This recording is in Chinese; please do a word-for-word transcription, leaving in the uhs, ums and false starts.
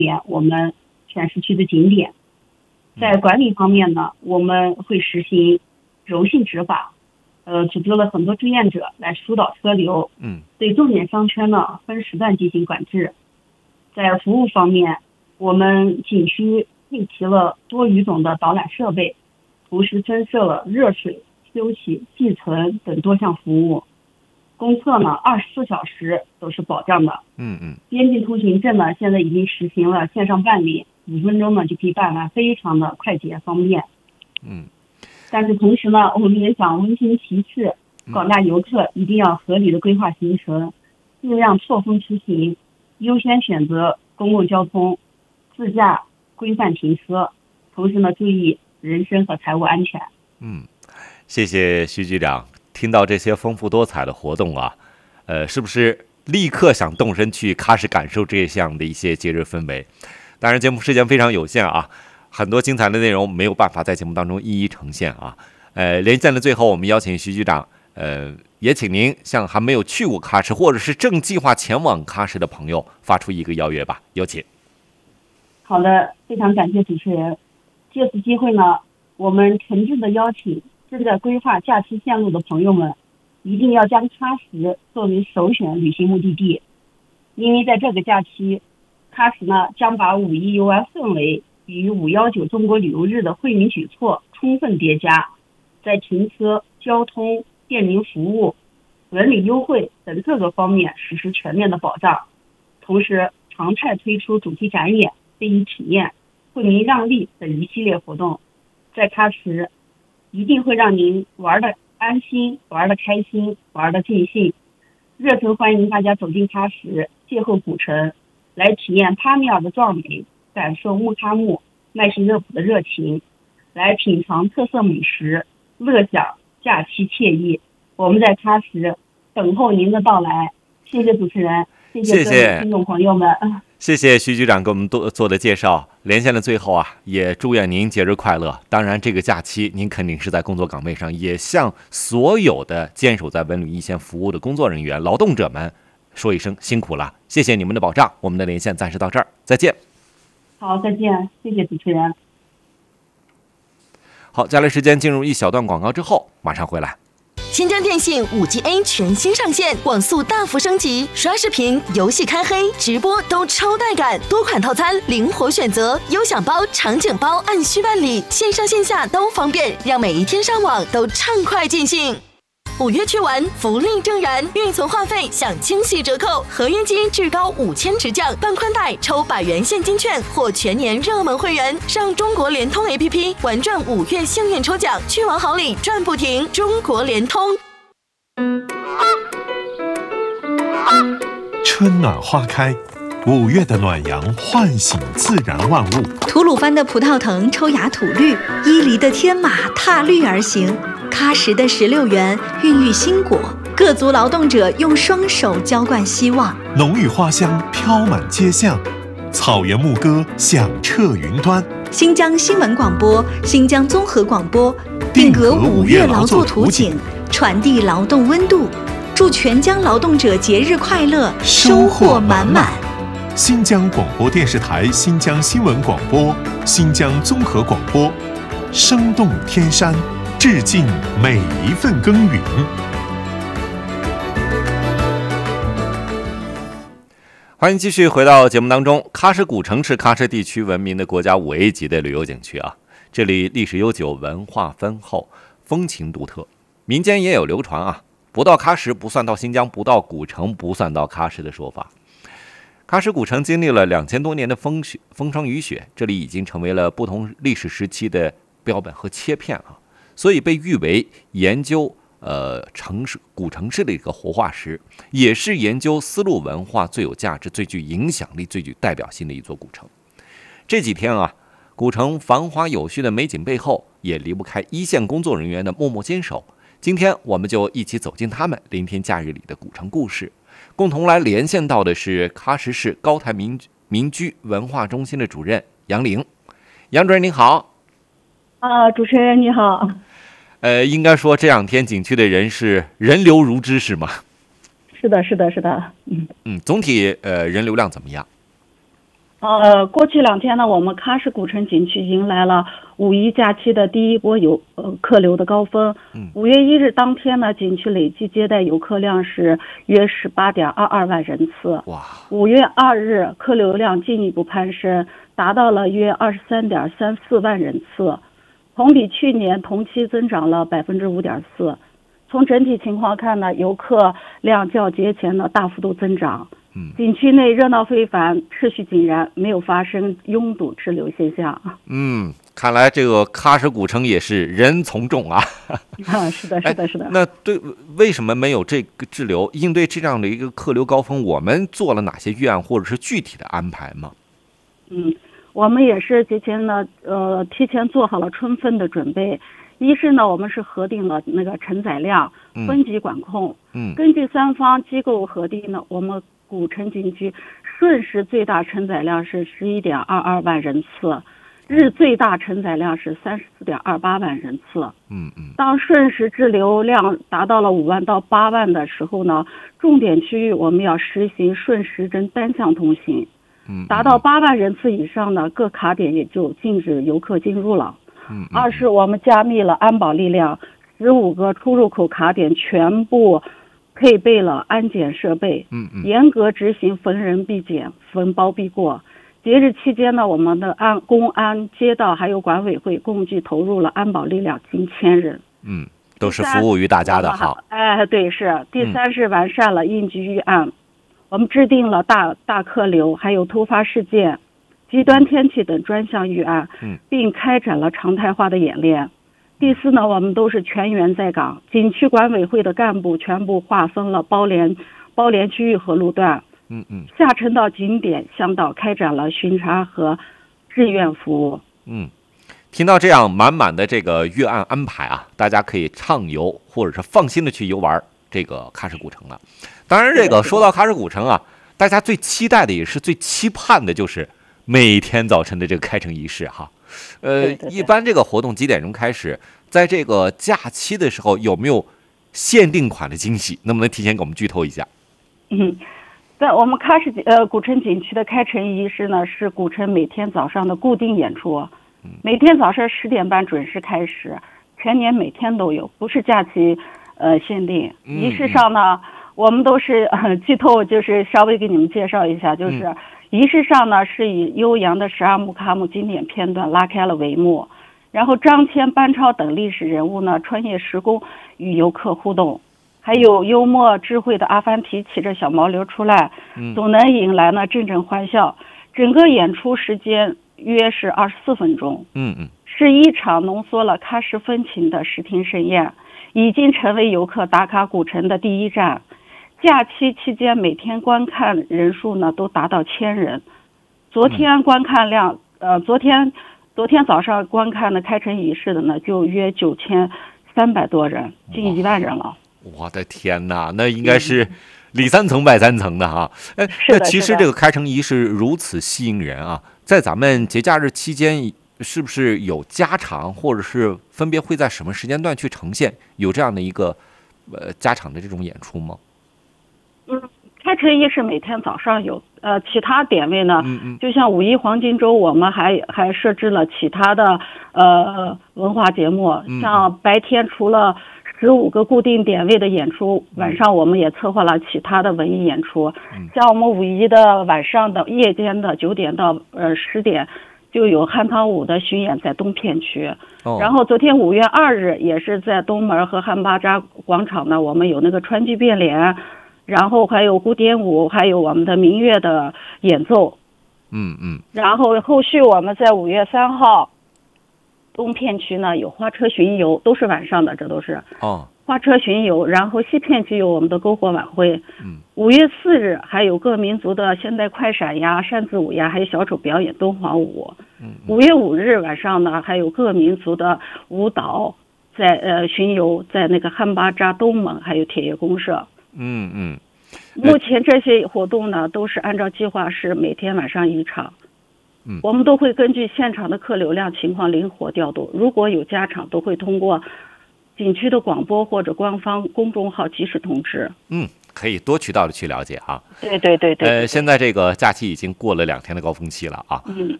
点我们全市区的景点。在管理方面呢，我们会实行柔性执法，呃，组织了很多志愿者来疏导车流， 嗯， 对重点商圈呢分时段进行管制。在服务方面，我们景区配齐了多语种的导览设备，同时增设了热水、休息、寄存等多项服务。公厕呢，二十四小时都是保障的。 嗯嗯。 边境通行证呢，现在已经实行了线上办理，五分钟呢就可以办完，非常的快捷方便。 嗯。 但是同时呢，我们也想温馨提示广大游客一定要合理的规划行程，尽量错峰出行，优先选择公共交通，自驾规范停车，同时呢注意人身和财物安全。 嗯，谢谢徐局长。听到这些丰富多彩的活动啊，呃，是不是立刻想动身去喀什感受这样的一些节日氛围？当然，节目时间非常有限啊，很多精彩的内容没有办法在节目当中一一呈现啊。呃，连线的最后，我们邀请徐局长，呃，也请您向还没有去过喀什或者是正计划前往喀什的朋友发出一个邀约吧，有请。 好的，非常感谢主持人。借此机会呢，我们诚挚的邀请正在规划假期线路的朋友们，一定要将喀什作为首选旅行目的地，因为在这个假期，喀什呢将把五一游玩氛围与五一九中国旅游日的惠民举措充分叠加，在停车、交通、便民服务、文旅优惠等各个方面实施全面的保障，同时常态推出主题展演、非遗体验、惠民让利等一系列活动，在喀什一定会让您玩得安心、玩得开心、玩得尽兴。热忱欢迎大家走进喀什，邂逅古城，来体验帕米尔的壮美，感受木喀木麦西热普的热情，来品尝特色美食，乐享假期惬意。我们在喀什等候您的到来。谢谢主持人，谢谢各位听众朋友们。 谢谢徐局长给我们多做的介绍。连线的最后啊，也祝愿您节日快乐。当然，这个假期您肯定是在工作岗位上，也向所有的坚守在文旅一线服务的工作人员、劳动者们说一声辛苦了，谢谢你们的保障。我们的连线暂时到这儿，再见。 好，再见，谢谢主持人。 好，接下来时间进入一小段广告之后，马上回来。 新疆电信 五 G A 全新上线，网速大幅升级，刷视频、游戏开黑、直播都超带感，多款套餐灵活选择，优享包、场景包按需办理，线上线下都方便，让每一天上网都畅快尽兴。五月去玩，福利正燃，运存话费享惊喜折扣，合约金至高五千直降，办宽带抽百元现金券或全年热门会员。上中国联通 A P P 玩转五月幸运抽奖，去玩好礼赚不停。中国联通。 春暖花开，五月的暖阳唤醒自然万物。 吐鲁番的葡萄藤抽芽吐绿，伊犁的天马踏绿而行，喀什的石榴园孕育新果，各族劳动者用双手浇灌希望。 浓郁花香飘满街巷，草原牧歌响彻云端。 新疆新闻广播、新疆综合广播定格五月劳作图景，传递劳动温度，祝全疆劳动者节日快乐，收获满满。 新疆广播电视台、新疆新闻广播、新疆综合广播，生动天山，致敬每一份耕耘。 欢迎继续回到节目当中。喀什古城是喀什地区闻名的国家五 A 级的旅游景区啊，这里历史悠久，文化丰厚，风情独特，民间也有流传啊，不到喀什不算到新疆，不到古城不算到喀什的说法。喀什古城经历了两千多年的风雪风霜雨雪，这里已经成为了不同历史时期的标本和切片啊，所以被誉为研究呃城市古城市的一个活化石，也是研究丝路文化最有价值、最具影响力、最具代表性的一座古城。这几天啊，古城繁华有序的美景背后，也离不开一线工作人员的默默坚守。今天我们就一起走进他们，聆听假日里的古城故事。共同来连线到的是喀什市高台民民居文化中心的主任杨玲。杨主任您好。 啊，主持人你好。 呃，应该说这两天景区的人是人流如织，是吗？ 是的，是的，是的。嗯嗯，总体呃人流量怎么样？ 呃，过去两天呢，我们喀什古城景区迎来了五一假期的第一波游呃客流的高峰。五、嗯、月一日当天呢，景区累计接待游客量是约十八点二二万人次。哇！五月二日客流量进一步攀升，达到了约二十三点三四万人次，同比去年同期增长了百分之五点四。从整体情况看呢，游客量较节前呢大幅度增长。嗯，景区内热闹非凡，秩序井然，没有发生拥堵滞留现象。 嗯，看来这个喀什古城也是人从众啊。 啊，是的，是的，是的。 那对，为什么没有这个滞留？应对这样的一个客流高峰，我们做了哪些预案或者是具体的安排吗？ 嗯，我们也是节前呢，呃，提前做好了充分的准备。一是呢，我们是核定了那个承载量，分级管控。嗯，根据三方机构核定呢，我们古城景区瞬时最大承载量是十一点二二万人次，日最大承载量是三十四点二八万人次。嗯嗯。当瞬时滞留量达到了五万到八万的时候呢，重点区域我们要实行顺时针单向通行。嗯。达到八万人次以上呢，各卡点也就禁止游客进入了。嗯。二是我们加密了安保力量，十五个出入口卡点全部配备了安检设备，嗯嗯，严格执行逢人必检、逢包必过。节日期间呢，我们的安公安、街道还有管委会共计投入了安保力量近千人， 嗯，都是服务于大家的哈。 哎，对，是。第三是完善了应急预案，嗯、我们制定了大大客流、还有突发事件、极端天气等专项预案，嗯，并开展了常态化的演练。第四呢，我们都是全员在岗，景区管委会的干部全部划分了包联包联区域和路段，嗯嗯，下沉到景点向导开展了巡查和志愿服务。 嗯，听到这样满满的这个预案安排啊，大家可以畅游或者是放心的去游玩这个喀什古城了。当然，这个说到喀什古城啊，大家最期待的也是最期盼的就是每天早晨的这个开城仪式哈。呃， 对对对， 一般这个活动几点钟开始？在这个假期的时候，有没有限定款的惊喜？能不能提前给我们剧透一下？ 嗯，在我们喀什呃古城景区的开城仪式呢，是古城每天早上的固定演出，每天早上十点半准时开始，全年每天都有，不是假期呃限定。仪式上呢，嗯、我们都是呃剧透，就是稍微给你们介绍一下，就是。嗯，仪式上呢，是以悠扬的十二木卡姆经典片段拉开了帷幕，然后张骞、班超等历史人物呢穿越时空与游客互动，还有幽默智慧的阿凡提骑着小毛驴出来，总能引来呢阵阵欢笑。整个演出时间约是二十四分钟，嗯嗯，是一场浓缩了喀什风情的视听盛宴，已经成为游客打卡古城的第一站。假期期间每天观看人数呢都达到千人，昨天观看量，呃，昨天昨天早上观看的开城仪式的呢就约九千三百多人，近一万人了。 我的天哪，那应该是里三层外三层的哈。哎，那其实这个开城仪式如此吸引人啊，在咱们节假日期间，是不是有加场，或者是分别会在什么时间段去呈现？有这样的一个呃加场的这种演出吗？ 嗯，开城仪式每天早上有，呃，其他点位呢，嗯嗯，就像五一黄金周，我们还还设置了其他的呃文化节目，嗯、像白天除了十五个固定点位的演出，晚上我们也策划了其他的文艺演出，嗯、像我们五一的晚上的夜间的九点到呃十点。就有汉唐舞的巡演在东片区，哦、然后昨天五月二日也是在东门和汉巴扎广场呢，我们有那个川剧变脸。然后还有古典舞，还有我们的民乐的演奏，嗯嗯。然后后续我们在五月三号，东片区呢有花车巡游，都是晚上的，这都是哦。花车巡游，然后西片区有我们的篝火晚会。嗯。五月四日还有各民族的现代快闪呀、扇子舞呀，还有小丑表演敦煌舞。嗯。五月五日晚上呢，还有各民族的舞蹈在呃巡游，在那个汉巴扎、东盟还有铁叶公社。嗯嗯，目前这些活动呢都是按照计划是每天晚上一场，嗯，我们都会根据现场的客流量情况灵活调度，如果有加场都会通过景区的广播或者官方公众号及时通知。 嗯， 可以多渠道的去了解啊。 对对对对。 呃，现在这个假期已经过了两天的高峰期了啊。 嗯。